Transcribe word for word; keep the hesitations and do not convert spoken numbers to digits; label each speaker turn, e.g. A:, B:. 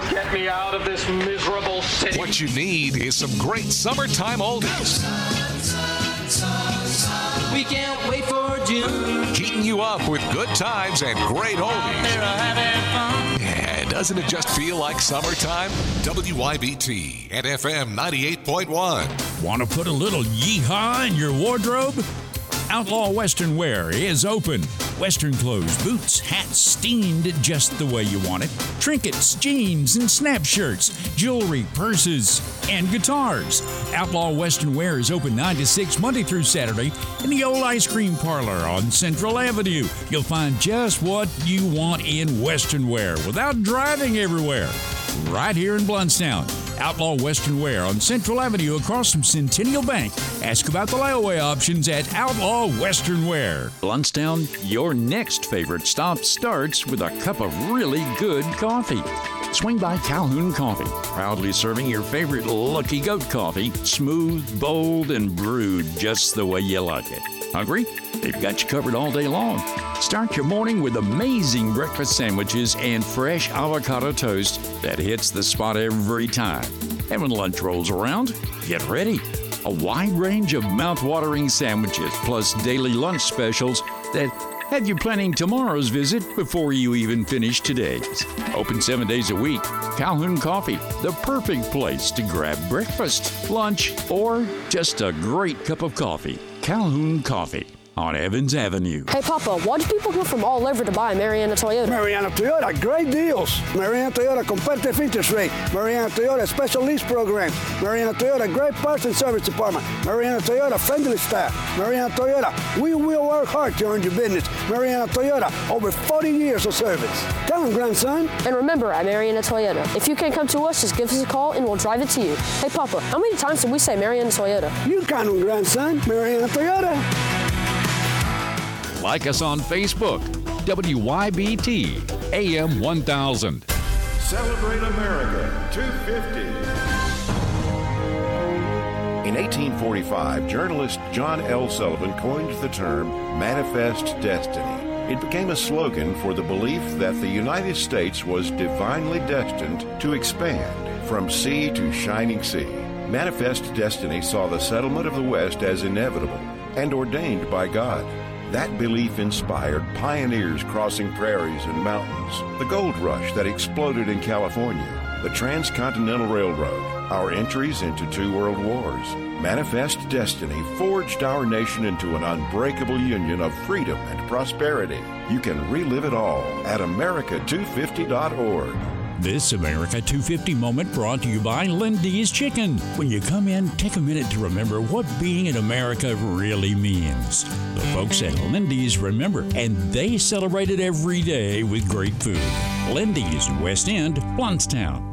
A: Get me out of this miserable city.
B: What you need is some great summertime oldies.
C: We can't wait for June.
B: Keeping you up with good times and great oldies.
C: They're having fun.
B: Yeah, doesn't it just feel like summertime? W Y B T at F M ninety-eight point one.
D: Want to put a little yeehaw in your wardrobe? Outlaw Western Wear is open. Western clothes, boots, hats steamed just the way you want it. Trinkets, jeans, and snap shirts, jewelry, purses, and guitars. Outlaw Western Wear is open nine to six Monday through Saturday in the old ice cream parlor on Central Avenue. You'll find just what you want in Western Wear without driving everywhere. Right here in Blountstown. Outlaw Western Wear on Central Avenue across from Centennial Bank. Ask about the layaway options at Outlaw Western Wear. Blountstown, your next favorite stop starts with a cup of really good coffee. Swing by Calhoun Coffee, proudly serving your favorite Lucky Goat coffee, smooth, bold, and brewed just the way you like it. Hungry? They've got you covered all day long. Start your morning with amazing breakfast sandwiches and fresh avocado toast that hits the spot every time. And when lunch rolls around, get ready. A wide range of mouth-watering sandwiches plus daily lunch specials that have you planning tomorrow's visit before you even finish today's. Open seven days a week. Calhoun Coffee, the perfect place to grab breakfast, lunch, or just a great cup of coffee. Calhoun Coffee on Evans Avenue.
E: Hey, Papa, why do people come from all over to buy Mariana Toyota?
F: Mariana Toyota, great deals. Mariana Toyota, competitive interest rate. Mariana Toyota, special lease program. Mariana Toyota, great parts and service department. Mariana Toyota, friendly staff. Mariana Toyota, we will work hard to earn your business. Mariana Toyota, over forty years of service. Come on, grandson.
E: And remember, at Mariana Toyota, if you can't come to us, just give us a call and we'll drive it to you. Hey, Papa, how many times did we say Mariana Toyota?
F: You count them, grandson. Mariana Toyota.
D: Like us on Facebook, W Y B T, A M one thousand.
G: Celebrate America two fifty. In eighteen forty-five, journalist John L. Sullivan coined the term Manifest Destiny. It became a slogan for the belief that the United States was divinely destined to expand from sea to shining sea. Manifest Destiny saw the settlement of the West as inevitable and ordained by God. That belief inspired pioneers crossing prairies and mountains, the gold rush that exploded in California, the Transcontinental Railroad, our entries into two world wars. Manifest Destiny forged our nation into an unbreakable union of freedom and prosperity. You can relive it all at America two fifty dot org.
D: This America two fifty moment brought to you by Lindy's Chicken. When you come in, take a minute to remember what being in America really means. The folks at Lindy's remember, and they celebrate it every day with great food. Lindy's, West End, Blountstown.